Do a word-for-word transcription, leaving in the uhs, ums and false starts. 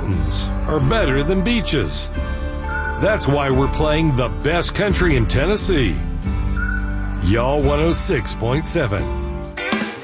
mountains are better than beaches. That's why we're playing the best country in Tennessee. Y'all one oh six point seven.